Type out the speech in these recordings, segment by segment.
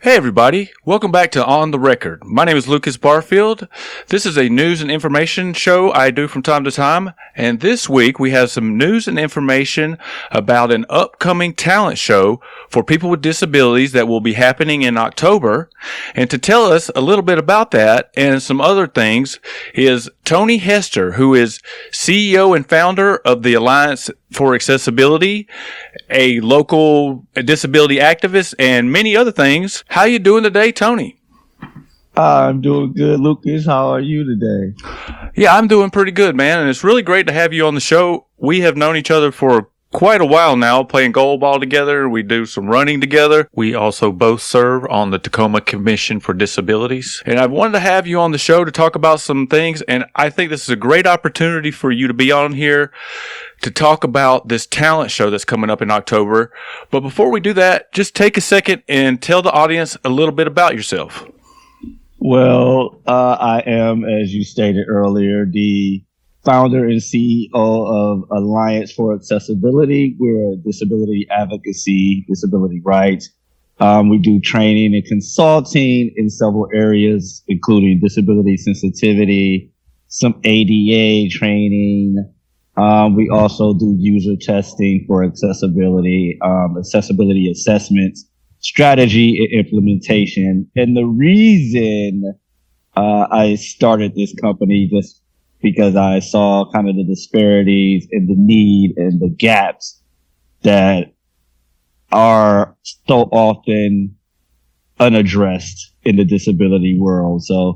Hey everybody, welcome back to On the Record. My name is Lucas Barfield. This is a news and information show I do from time to time, and this week we have some news and information about an upcoming talent show for people with disabilities that will be happening in October. And to tell us a little bit about that and some other things is Tony Hester, who is CEO and founder of the Alliance for Accessibility, a local disability activist, and many other things. How you doing today, Tony? I'm doing good, Lucas. How are you today? Yeah, I'm doing pretty good, man, and it's really great to have you on the show. We have known each other for quite a while now, playing goalball together. We do some running together. We also both serve on the Tacoma Commission for Disabilities. And I wanted to have you on the show to talk about some things, and I think this is a great opportunity for you to be on here to talk about this talent show that's coming up in October. But before we do that, just take a second and tell the audience a little bit about yourself. Well, I am, as you stated earlier, the founder and CEO of Alliance for Accessibility. We're a disability advocacy, disability rights. We do training and consulting in several areas, including disability sensitivity, some ADA training. We also do user testing for accessibility, accessibility assessments, strategy and implementation. And the reason I started this company just because I saw kind of the disparities and the need and the gaps that are so often unaddressed in the disability world. So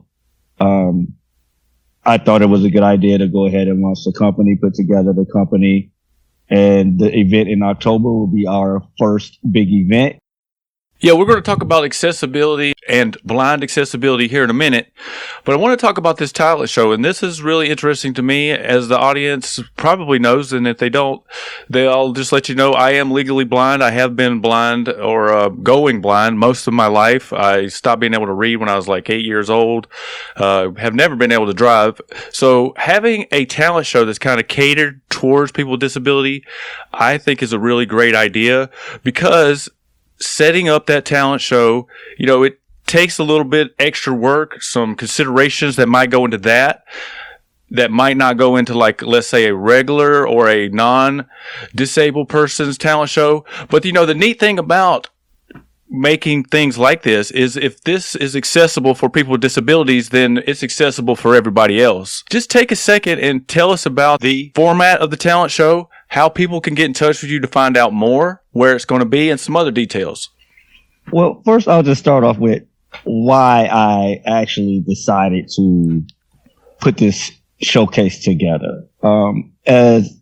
I thought it was a good idea to go ahead and launch the company, put together the company. And the event in October will be our first big event. Yeah, we're going to talk about accessibility and blind accessibility here in a minute, but I want to talk about this talent show, and this is really interesting to me, as the audience probably knows, and if they don't, they'll just let you know I am legally blind. I have been blind or going blind most of my life. I stopped being able to read when I was like 8 years old, have never been able to drive. So having a talent show that's kind of catered towards people with disability, I think is a really great idea, because setting up that talent show, it takes a little bit extra work, some considerations that might go into that might not go into, like, let's say a regular or a non-disabled person's talent show. But, the neat thing about making things like this is if this is accessible for people with disabilities, then it's accessible for everybody else. Just take a second and tell us about the format of the talent show, how people can get in touch with you to find out more, where it's going to be, and some other details. Well, first I'll just start off with why I actually decided to put this showcase together. As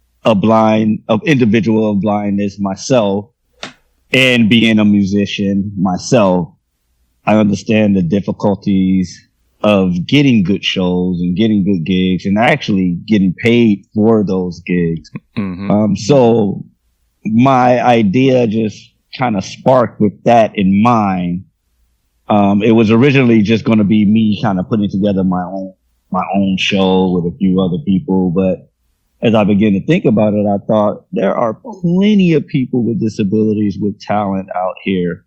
an individual of blindness myself, and being a musician myself, I understand the difficulties of getting good shows and getting good gigs and actually getting paid for those gigs. Mm-hmm. So my idea just kind of sparked with that in mind. It was originally just going to be me kind of putting together my own show with a few other people, but as I began to think about it, I thought there are plenty of people with disabilities with talent out here,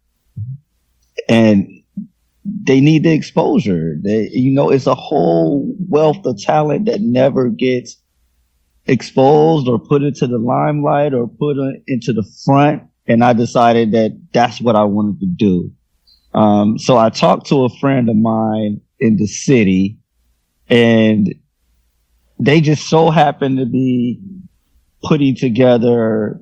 and they need the exposure. It's a whole wealth of talent that never gets exposed or put into the limelight or put into the front. And I decided that that's what I wanted to do. So I talked to a friend of mine in the city, and they just so happened to be putting together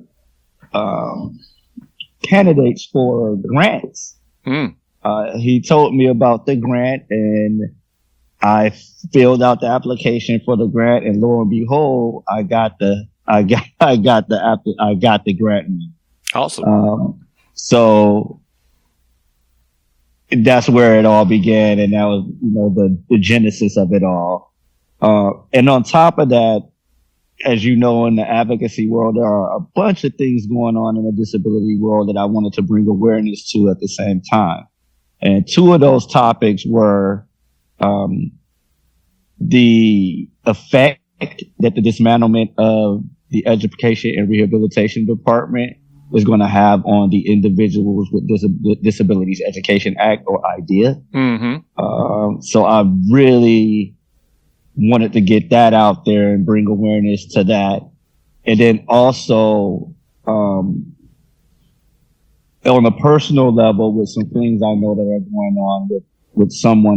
candidates for grants. He told me about the grant, and I filled out the application for the grant, and lo and behold, I got the grant. Awesome. So that's where it all began, and that was the genesis of it all. And on top of that, as you know, in the advocacy world, there are a bunch of things going on in the disability world that I wanted to bring awareness to at the same time. And two of those topics were the effect that the dismantlement of the Education and Rehabilitation Department is going to have on the Individuals with Disabilities Education Act, or IDEA. So I really wanted to get that out there and bring awareness to that. And then also, on a personal level, with some things I know that are going on with someone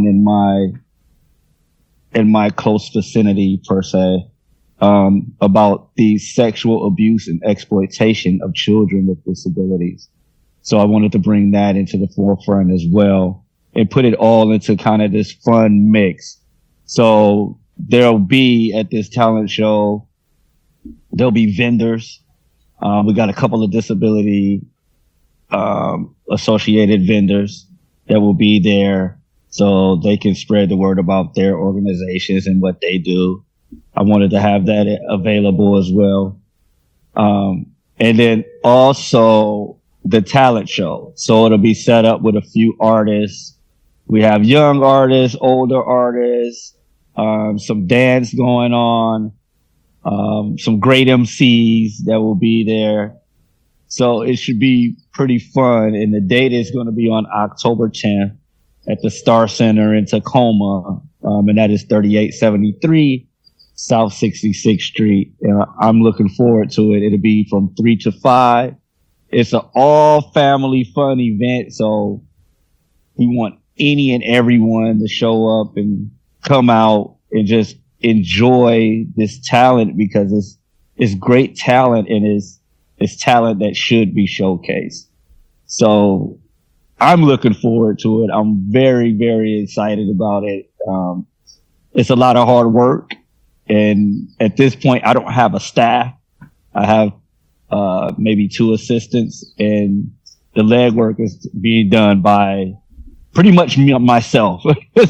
in my close vicinity, per se, about the sexual abuse and exploitation of children with disabilities. So I wanted to bring that into the forefront as well and put it all into kind of this fun mix. So there'll be, at this talent show, there'll be vendors. We got a couple of disability associated vendors that will be there so they can spread the word about their organizations and what they do. I wanted to have that available as well. And then also the talent show. So it'll be set up with a few artists. We have young artists, older artists, some dance going on, some great MCs that will be there. So it should be pretty fun. And the date is going to be on October 10th at the Star Center in Tacoma. And that is 3873 South 66th Street. And I'm looking forward to it. It'll be from 3 to 5. It's an all family fun event. So we want any and everyone to show up and come out and just enjoy this talent, because it's great talent, and it's talent that should be showcased. So I'm looking forward to it. I'm very, very excited about it. It's a lot of hard work. And at this point, I don't have a staff. I have maybe 2 assistants, and the legwork is being done by pretty much myself.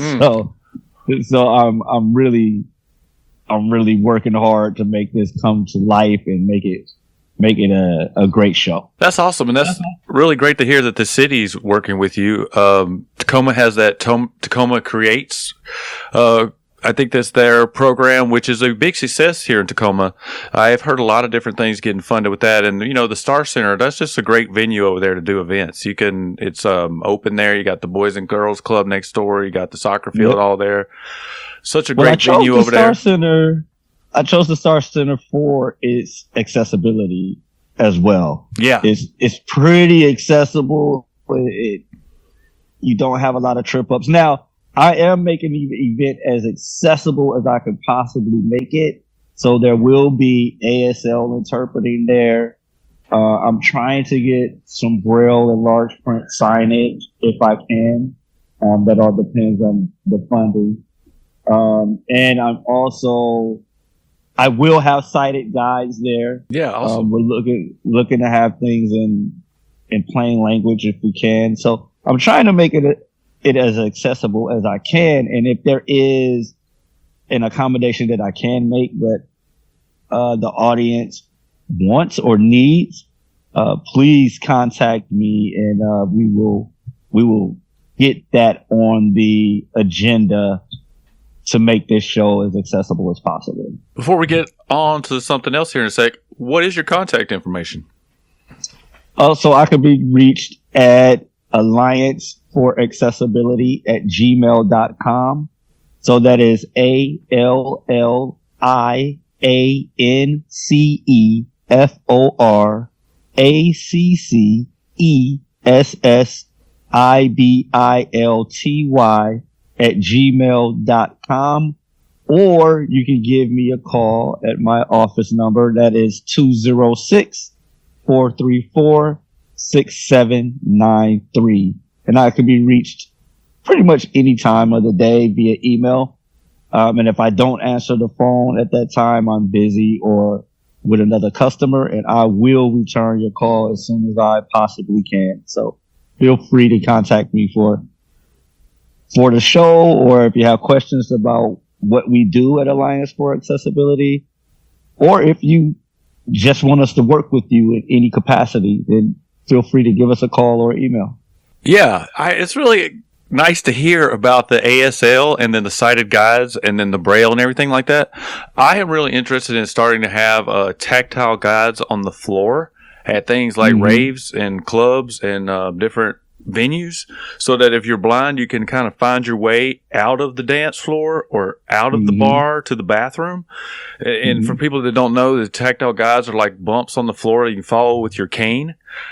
So I'm really working hard to make this come to life and make it a great show. That's awesome. And that's really great to hear that the city's working with you. Tacoma has that Tacoma Creates. I think that's their program, which is a big success here in Tacoma. I've heard a lot of different things getting funded with that. And, the Star Center, that's just a great venue over there to do events. It's open there. You got the Boys and Girls Club next door. You got the soccer field all there. Such a great venue over there. I chose the Star Center for its accessibility as well. Yeah. It's pretty accessible. You don't have a lot of trip ups. Now, I am making the event as accessible as I could possibly make it. So there will be ASL interpreting there. I'm trying to get some Braille and large print signage if I can. That all depends on the funding. And I will have sighted guides there. Yeah, awesome. We're looking to have things in plain language if we can. So I'm trying to make it as accessible as I can. And if there is an accommodation that I can make that the audience wants or needs, please contact me, and we will get that on the agenda to make this show as accessible as possible. Before we get on to something else here in a sec, what is your contact information? So I could be reached at allianceforaccessibility@gmail.com. So that is ALLIANCEFORACCESSIBILTY@gmail.com. Or you can give me a call at my office number. That is 206-434-6793. And I can be reached pretty much any time of the day via email. And if I don't answer the phone at that time, I'm busy or with another customer, and I will return your call as soon as I possibly can. So feel free to contact me for the show, or if you have questions about what we do at Alliance for Accessibility, or if you just want us to work with you in any capacity, then feel free to give us a call or email. Yeah, it's really nice to hear about the ASL and then the sighted guides and then the Braille and everything like that. I am really interested in starting to have tactile guides on the floor at things like raves and clubs and different venues, so that if you're blind, you can kind of find your way out of the dance floor or out of the bar to the bathroom. And for people that don't know, the tactile guides are like bumps on the floor that you can follow with your cane.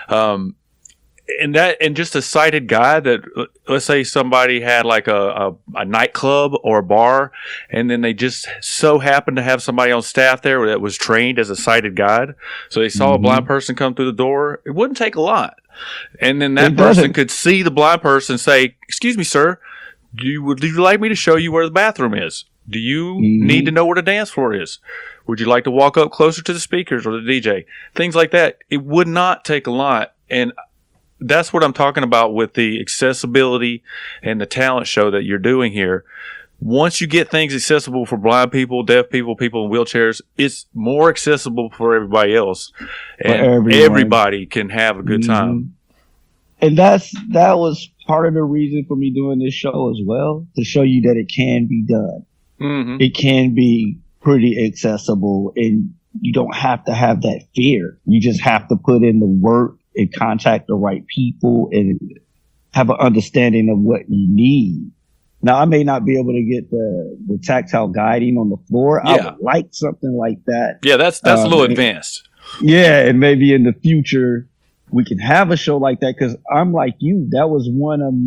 And just a sighted guide that, let's say somebody had like a nightclub or a bar, and then they just so happened to have somebody on staff there that was trained as a sighted guide. So they saw a blind person come through the door. It wouldn't take a lot. And then that person could see the blind person say, "Excuse me, sir, would you like me to show you where the bathroom is? Do you need to know where the dance floor is? Would you like to walk up closer to the speakers or the DJ?" Things like that. It would not take a lot. And that's what I'm talking about with the accessibility and the talent show that you're doing here. Once you get things accessible for blind people, deaf people, people in wheelchairs, it's more accessible for everybody else. And everybody can have a good time. And that was part of the reason for me doing this show as well, to show you that it can be done. It can be pretty accessible, and you don't have to have that fear. You just have to put in the work and contact the right people and have an understanding of what you need. Now, I may not be able to get the tactile guiding on the floor. Yeah. I would like something like that. Yeah, that's a little advanced. Yeah, and maybe in the future we can have a show like that, because I'm like you. That was one of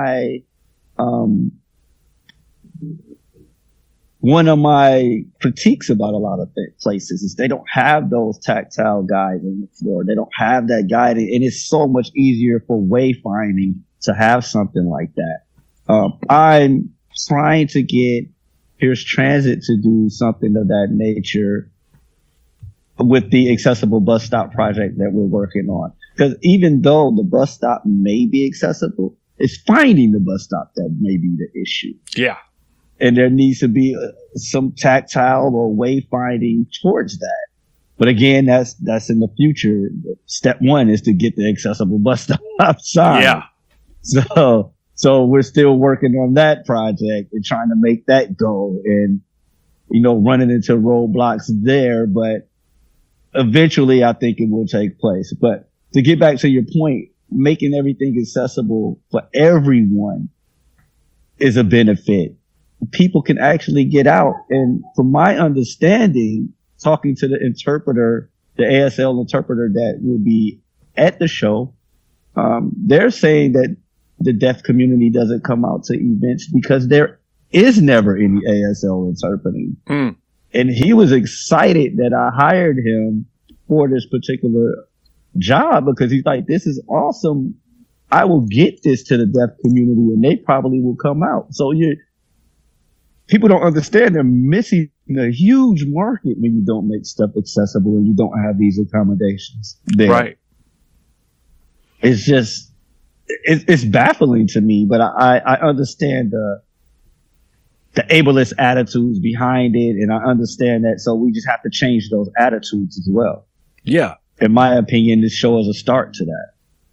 my critiques about a lot of places is they don't have those tactile guides on the floor. They don't have that guiding, and it's so much easier for wayfinding to have something like that. I'm trying to get Pierce Transit to do something of that nature with the accessible bus stop project that we're working on. Because even though the bus stop may be accessible, it's finding the bus stop that may be the issue. Yeah. And there needs to be some tactile or wayfinding towards that. But again, that's in the future. Step one is to get the accessible bus stop sign. Yeah. So we're still working on that project and trying to make that go, and, running into roadblocks there. But eventually I think it will take place. But to get back to your point, making everything accessible for everyone is a benefit. People can actually get out. And from my understanding, talking to the interpreter, the ASL interpreter that will be at the show, they're saying that the deaf community doesn't come out to events because there is never any ASL interpreting. And he was excited that I hired him for this particular job, because he's like, this is awesome. I will get this to the deaf community and they probably will come out. So people don't understand, they're missing a huge market when you don't make stuff accessible and you don't have these accommodations there. Right. It's just, it's baffling to me, but I understand the ableist attitudes behind it, and I understand that. So we just have to change those attitudes as well. Yeah. In my opinion, this show is a start to that.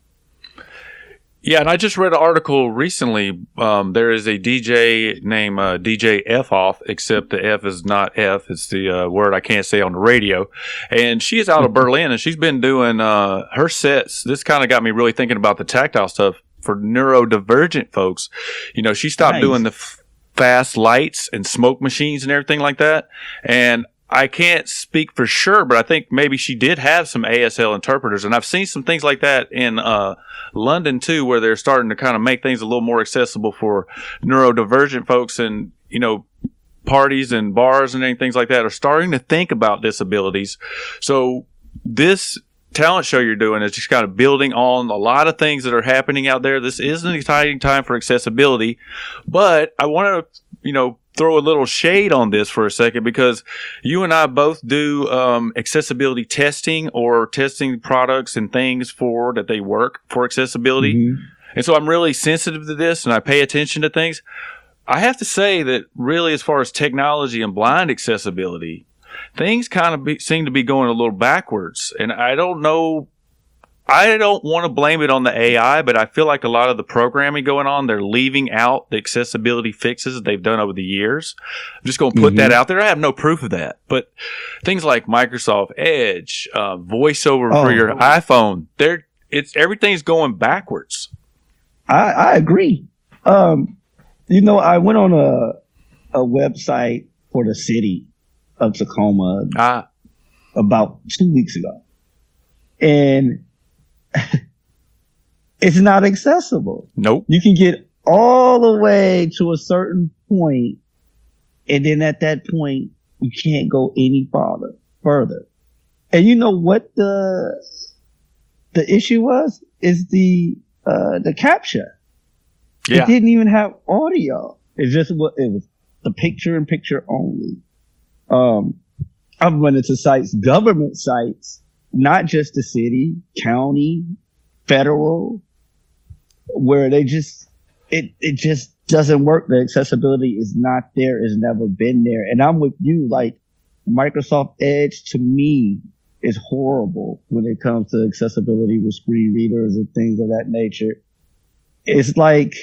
Yeah, and I just read an article recently. There is a DJ named DJ F Off, except the F is not F. It's the word I can't say on the radio. And she is out of Berlin, and she's been doing her sets. This kind of got me really thinking about the tactile stuff for neurodivergent folks. She stopped doing the fast lights and smoke machines and everything like that. And I can't speak for sure, but I think maybe she did have some ASL interpreters. And I've seen some things like that in London too, where they're starting to kind of make things a little more accessible for neurodivergent folks. And, parties and bars and things like that are starting to think about disabilities. So this talent show you're doing is just kind of building on a lot of things that are happening out there. This is an exciting time for accessibility, but I want to, throw a little shade on this for a second, because you and I both do accessibility testing, or testing products and things that they work for accessibility. And so I'm really sensitive to this, and I pay attention to things. I have to say that really, as far as technology and blind accessibility, things kind of seem to be going a little backwards. And I don't know I don't want to blame it on the AI, but I feel like a lot of the programming going on, they're leaving out the accessibility fixes they've done over the years. I'm just going to put that out there. I have no proof of that, but things like Microsoft Edge, VoiceOver for your iPhone, everything's going backwards. I agree. I went on a website for the city of Tacoma about 2 weeks ago, and it's not accessible. Nope. You can get all the way to a certain point, and then at that point, you can't go any further. And you know what the issue was? Is the capture. Yeah. It didn't even have audio. It was the picture only. I've run into sites, government sites, not just the city, county, federal, where it just doesn't work. The accessibility is not there. It's never been there. And I'm with you. Like, Microsoft Edge to me is horrible when it comes to accessibility with screen readers and things of that nature. It's like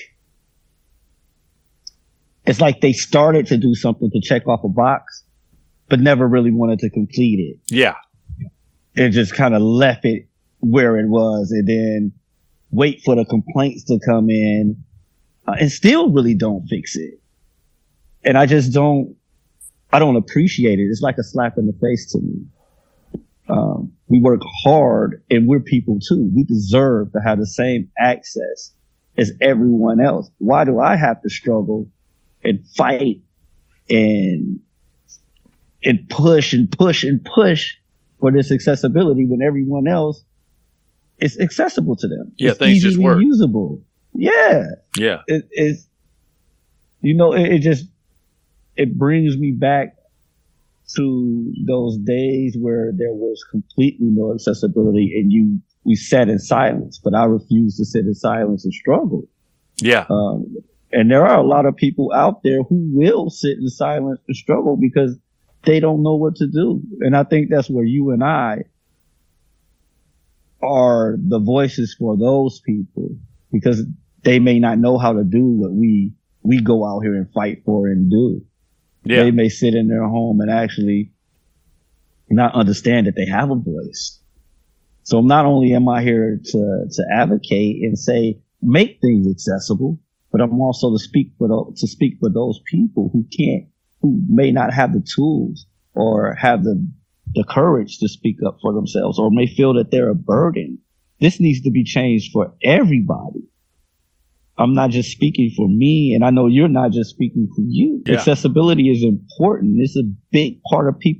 they started to do something to check off a box, but never really wanted to complete it. Yeah. It just kind of left it where it was, and then wait for the complaints to come in, and still really don't fix it. And I don't appreciate it. It's like a slap in the face to me. We work hard, and we're people too. We deserve to have the same access as everyone else. Why do I have to struggle and fight and push for this accessibility when everyone else is accessible to them? Yeah, it's things just work. Usable. Yeah. Yeah. It brings me back to those days where there was completely no accessibility, and we sat in silence, but I refuse to sit in silence and struggle. Yeah. And there are a lot of people out there who will sit in silence and struggle because they don't know what to do. And I think that's where you and I are the voices for those people, because they may not know how to do what we go out here and fight for and do. Yeah. They may sit in their home and actually not understand that they have a voice. So not only am I here to advocate and say, make things accessible, but I'm also to speak for those people who may not have the tools or have the courage to speak up for themselves, or may feel that they're a burden. This needs to be changed for everybody. I'm not just speaking for me, and I know you're not just speaking for you. Yeah. Accessibility is important. It's a big part of people.